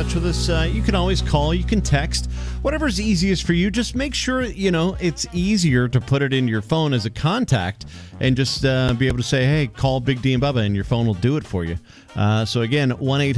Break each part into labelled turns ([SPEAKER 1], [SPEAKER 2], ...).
[SPEAKER 1] touch with us, you can always call, you can text, whatever's easiest for you. Just make sure, it's easier to put it in your phone as a contact and just be able to say, hey, call Big D and Bubba, and your phone will do it for you. So again,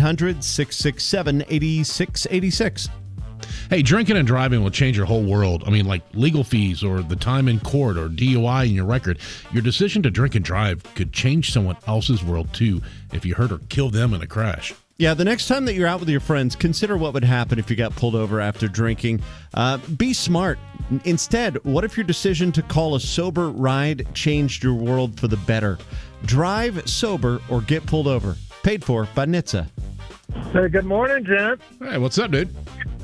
[SPEAKER 1] 1-800-667-8686.
[SPEAKER 2] Hey, drinking and driving will change your whole world. I mean, like legal fees or the time in court or DUI in your record. Your decision to drink and drive could change someone else's world, too, if you hurt or kill them in a crash.
[SPEAKER 1] Yeah, the next time that you're out with your friends, consider what would happen if you got pulled over after drinking. Be smart. Instead, what if your decision to call a sober ride changed your world for the better? Drive sober or get pulled over. Paid for by NHTSA.
[SPEAKER 3] Hey, good morning, gent.
[SPEAKER 2] Hey, what's up, dude?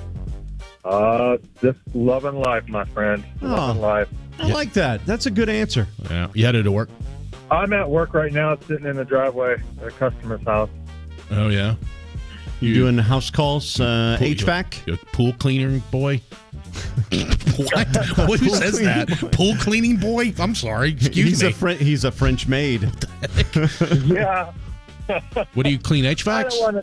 [SPEAKER 3] Just loving life, my friend. Loving life.
[SPEAKER 1] I like that. That's a good answer.
[SPEAKER 2] Yeah, you headed to work?
[SPEAKER 3] I'm at work right now, sitting in the driveway at a customer's house.
[SPEAKER 2] Oh, yeah?
[SPEAKER 1] You doing house calls, HVAC?
[SPEAKER 2] You're a pool cleaner boy? What? Who says that? Pool cleaning boy? I'm sorry. Excuse me.
[SPEAKER 1] He's a French maid.
[SPEAKER 3] Yeah.
[SPEAKER 2] What do you clean, HVACs?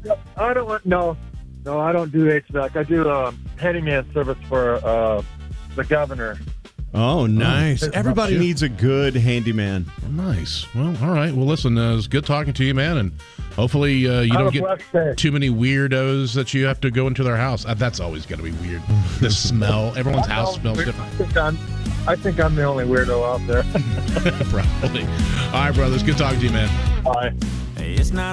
[SPEAKER 3] No, I don't do HVAC. I do handyman service for the governor.
[SPEAKER 1] Oh, nice. Everybody needs a good handyman.
[SPEAKER 2] Nice. Well, all right. Well, listen, it's good talking to you, man, and hopefully you don't get too many weirdos that you have to go into their house. That's always going to be weird. The smell. Everyone's house smells different.
[SPEAKER 3] I think I'm the only weirdo out there.
[SPEAKER 2] Probably. All right, brothers. Good talking to you, man.
[SPEAKER 3] Bye.
[SPEAKER 4] It's not